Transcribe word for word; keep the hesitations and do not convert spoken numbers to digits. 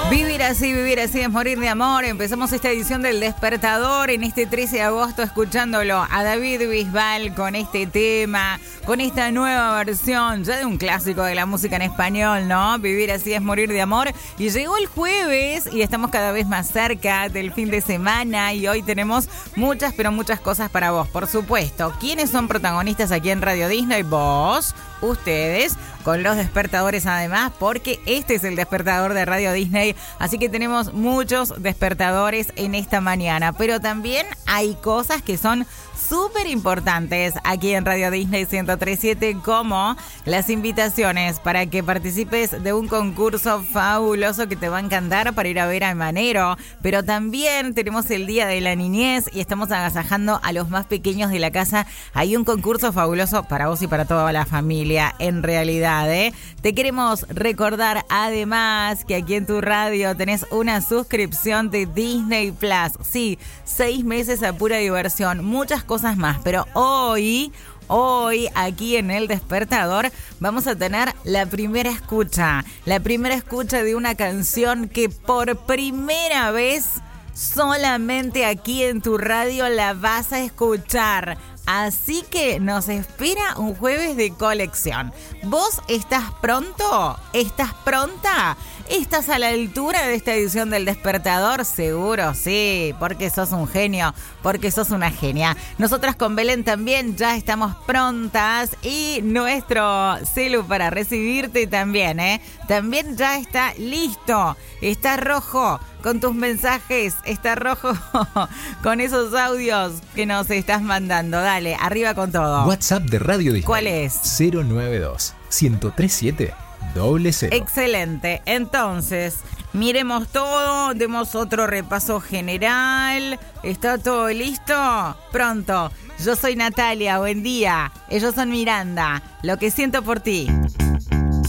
Vivir así, vivir así es morir de amor. Empezamos esta edición del Despertador en este trece de agosto escuchándolo a David Bisbal con este tema, con esta nueva versión ya de un clásico de la música en español, ¿no? Vivir así es morir de amor. Y llegó el jueves y estamos cada vez más cerca del fin de semana y hoy tenemos muchas, pero muchas cosas para vos, por supuesto. ¿Quiénes son protagonistas aquí en Radio Disney? Vos, ustedes, con los despertadores además, porque este es el despertador de Radio Disney, así que tenemos muchos despertadores en esta mañana, pero también hay cosas que son súper importantes aquí en Radio Disney ciento tres punto siete, como las invitaciones para que participes de un concurso fabuloso que te va a encantar para ir a ver a Manero, pero también tenemos el Día de la Niñez y estamos agasajando a los más pequeños de la casa. Hay un concurso fabuloso para vos y para toda la familia, en realidad, ¿eh? Te queremos recordar además que aquí en tu radio tenés una suscripción de Disney Plus. Sí, seis meses a pura diversión, muchas cosas más, pero hoy... Hoy, aquí en El Despertador, vamos a tener la primera escucha. La primera escucha de una canción que por primera vez solamente aquí en tu radio la vas a escuchar. Así que nos espera un jueves de colección. ¿Vos estás pronto? ¿Estás pronta? ¿Estás a la altura de esta edición del Despertador? Seguro, sí, porque sos un genio, porque sos una genia. Nosotras con Belén también ya estamos prontas y nuestro celu para recibirte también, ¿eh? También ya está listo, está rojo con tus mensajes, está rojo con esos audios que nos estás mandando. Dale, arriba con todo. WhatsApp de Radio Disney. ¿Cuál es? cero nueve dos, uno tres siete, doble cero. Excelente. Entonces, miremos todo, demos otro repaso general. ¿Está todo listo? Pronto. Yo soy Natalia, buen día. Ellos son Miranda. Lo que siento por ti.